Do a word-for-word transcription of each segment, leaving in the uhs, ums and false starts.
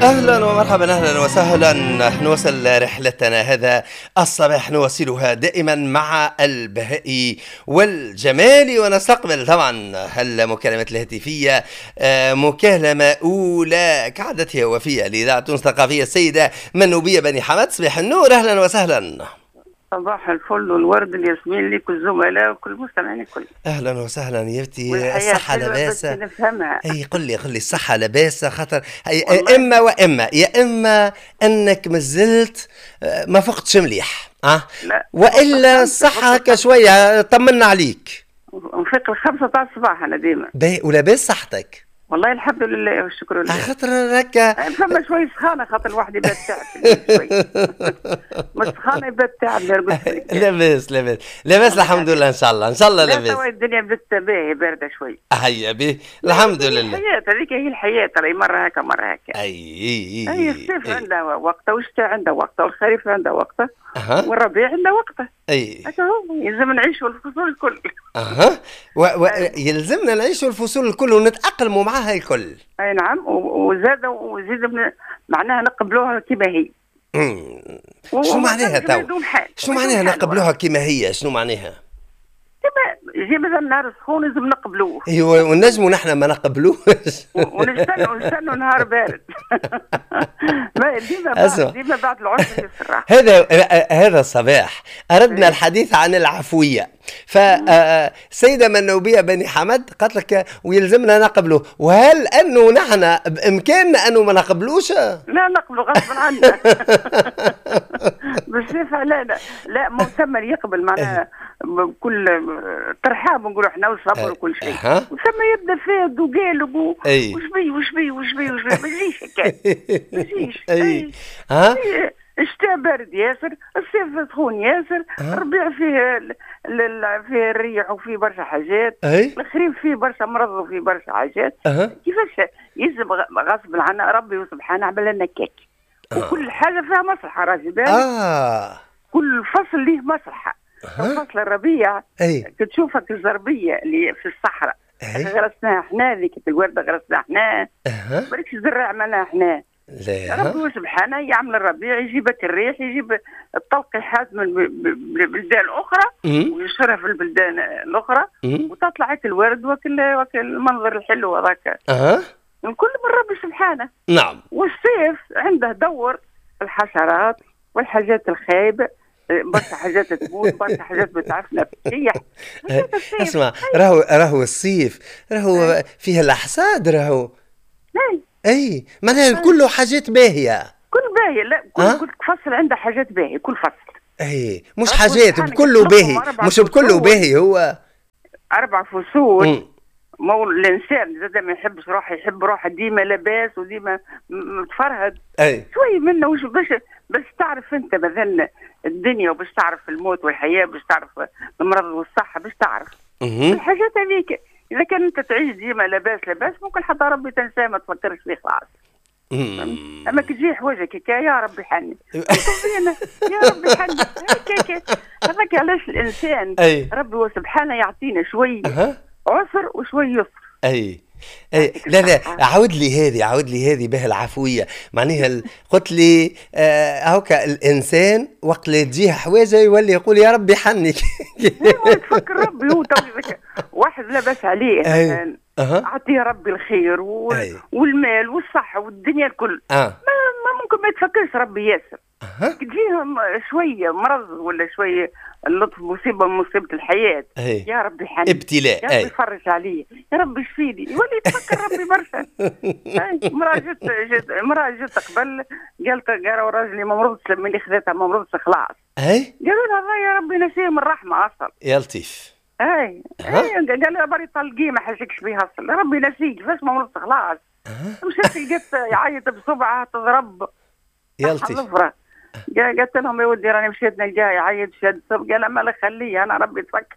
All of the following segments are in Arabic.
أهلا ومرحبا، أهلا وسهلا. نواصل رحلتنا هذا الصباح، نواصلها دائما مع البهاء والجمال، ونستقبل طبعا المكالمات الهاتفية. آه، مكالمة أولى كعادتها وفية لإذاعة تونس الثقافية، السيدة منوبية بني حمد. صباح النور، أهلا وسهلا. صباح الفل والورد الياسمين لك الزملاء وكل المستمعين الكل. اهلا وسهلا يا بنتي. الصحة لاباسة؟ نفهمها. اي قل لي قل لي الصحة لاباسة، خاطر اما واما يا اما انك مازلت ما فقتش مليح اه لا. والا الصحة هكا شوية. طمنا عليك. نفيق الخمسة تاع الصباح انا ديما. باهي ولاباس صحتك؟ والله الحمد لله والشكر لله. خاطر هكا فما شوي سخانه، خاطر الواحد يبات تعب شوي. مش سخانه يبات تعب. لاباس لاباس لاباس الحمد لله. ان شاء الله ان شاء الله لاباس. لا الدنيا بدت باهي بارده شوي. هيا به الحمد لله. الحياه هذيك هي الحياه، ترى مره هكا مره هكا. اي اي اي الصيف عنده وقته، والشتاء عنده وقته، والخريف عنده وقته، أه. والربيع عنده وقته. اي هكا هو يلزم نعيشوا الفصول الكل. اها و... و... يلزمنا نعيشوا الفصول الكل ونتأقلموا معها الكل. اي نعم. وزاد وزيد معناها نقبلوها كما هي. شنو معناها تو؟ شنو معناها نقبلوها كما هي؟ شنو معناها؟ كما يجي مثلا نهار سخون لازم نقبلوه. ايوه ونجموا نحن ما نقبلوش. ونستنوا نستنوا نهار بارد. ديما بعد ديما بعد العشر يسرح. هذا هذا الصباح اردنا الحديث عن العفويه، فالسيده منوبيه بني حمد قالت لك ويلزمنا نقبله، وهل انه نحن بامكاننا انه ما نقبلوش؟ لا نقبله غصبا عنا. بالصفه لا لا لا مسمى يقبل معناها بكل ترحاب نقولوا احنا وصبر وكل شيء. وثم يبدا فاد وقالب وش بي وش بي وش بي وش بي ما يجيش هكا. ما يجيش. اي ها الشتاء بارد ياسر، الصيف سخون ياسر، الربيع فيه فيه الريح وفيه برشا حاجات، الخريف فيه برشا مرض وفيه برشا حاجات. كيفاش يلزم غصب عنا ربي سبحانه عمل لنا كيك، وكل حاجه فيها مصلحه راجل بالك. اه كل فصل ليه مصلحه. فصل الربيع كتشوفك الزربيه اللي في الصحراء غرسناها احنا، ذيك الورده غرسناها احنا، بركش زرع عملناها احنا. ربي سبحانه يعمل الربيع، يجيبك الريح، يجيب التلقيحات من البلدان الاخرى وينشرها في البلدان الاخرى، وتطلع هيك الورد وكل وكل المنظر الحلو هذاك. اها الكل من ربي سبحانه. نعم. والصيف عنده دور الحشرات والحاجات الخايبه، برشا حاجات تموت، برشا حاجات بتعرفنا بتسيح. اسمع، راهو راهو الصيف راهو فيه الاحصاد، راهو اي معناها كله حاجات باهيه. كل باهيه. لا كل, أه؟ كل فصل عنده حاجات باهيه، كل فصل. اي مش حاجات بكله باهي، مش بكله باهي. هو اربع فصول. مو الانسان زاد ما يحبش روحه، يحب روحه ديما لاباس وديما متفرهد. اي شوي منه وش باش باش تعرف انت مثلا الدنيا، وباش تعرف الموت والحياه، باش تعرف المرض والصحه، باش تعرف الحاجات هذيك. اذا كان انت تعيش ديما لاباس لاباس ممكن حتى ربي تنساه ما تفكرش فيه خلاص. اما كي تجي حوايجك هكا يا ربي حني يا ربي حني هكاك. هذاك علاش الانسان ربي سبحانه يعطينا شوي عسر وشوي يسر. اي اي لا لا عاود لي هذه عاود لي هذه به العفويه. معناها قلت لي هاكا آه الانسان وقت اللي تجيه حوايجه يولي يقول يا ربي حنك. تفكر ربي هو تو واحد لاباس عليه مثلا اعطيه ربي الخير والمال والصحه والدنيا الكل. أه. ما ممكن ما يتفكرش ربي ياسر. أه. تجيهم شويه مرض ولا شويه اللطف، مصيبه من مصيبه الحياه. أي. يا ربي حنين، ابتلاء، يا ربي فرج عليه، يا ربي شفيني، يولي يتفكر ربي برشا. مراه جت جت مراه جت قبل قالت قالوا راجلي ما مرضتش، لما اللي خذتها ما مرضتش خلاص. اي قالوا لها يا ربي نسيه من الرحمه اصلا. يا لطيف. اي اي قال لها بري طلقيه ما حاجكش بيه اصلا، ربي نسيك كيفاش ما مرضتش خلاص. مشات لقيت يعيط بصبعها تضرب. يا لطيف. قالت لهم يا ودي راني مشيت نلقاه يعيط شاد صب. قال ما خليه انا ربي تفكر.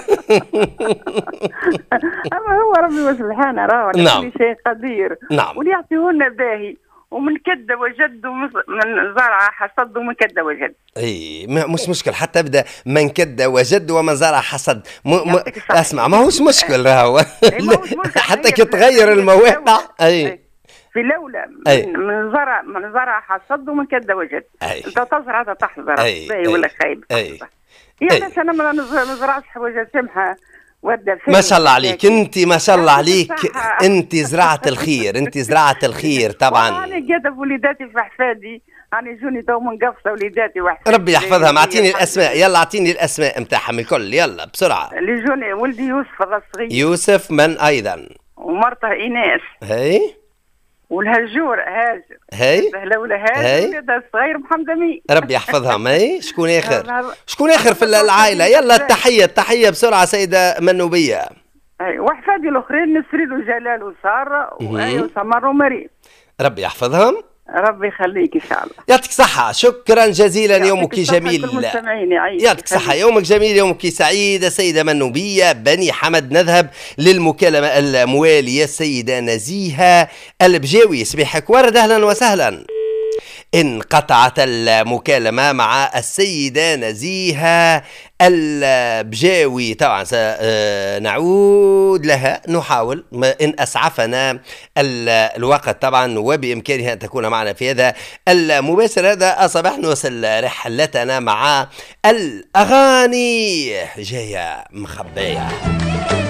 اما هو ربي سبحانه راه على كل شيء قدير. نعم. واللي يعطيهولنا باهي، ومن كد وجد، ومن زرع حصد، ومن كد وجد. اي مش مشكل، حتى ابدا من كد وجد ومن زرع حصد. م... م... اسمع ما هوش مشكل راهو. حتى كي تغير المواقع. اي في لولا أي. من, من زرع من زرع حصد ومن كد وجد. أي. انت تزرع تحصد باهي ولا خايب. اي يعني انا ما نزرعش حوايج سمحه. ما شاء الله عليك انت، ما شاء الله عليك انت زرعت الخير، انت زرعت الخير طبعا. انا قاعده بوليداتي في حفادي، انا جوني تو من قفصه وليداتي وحفادي. ربي يحفظها. اعطيني الاسماء، يلا اعطيني الاسماء نتاعهم الكل يلا بسرعه. اللي جوني ولدي يوسف الصغير. يوسف من ايضا؟ ومرته ايناس. هي والهجور هاجر. هي الاولى هاجر ولدها الصغير محمد امين. ربي يحفظها. ماي شكون اخر؟ شكون اخر في العائله؟ يلا التحيه التحيه بسرعه سيده منوبيه. اي وحفادي الاخرين نسرين وجلال وساره واي وسمر ومريم. ربي يحفظهم. ربي يخليك ان شاء الله. يعطيك صحة، شكرا جزيلا، يومك جميل. يعطيك صحة، يومك جميل، يومك سعيد. سيدة منوبية بني حمد. نذهب للمكالمة الموالية. السيدة نزيهة البجاوي، صبيحك ورد، اهلا وسهلا. انقطعت المكالمة مع السيدة نزيهة البجاوي. طبعا سنعود لها، نحاول إن أسعفنا الوقت طبعا، وبإمكانها أن تكون معنا في هذا المباشر. هذا أصبح نوصل رحلتنا مع الأغاني جاية مخبية.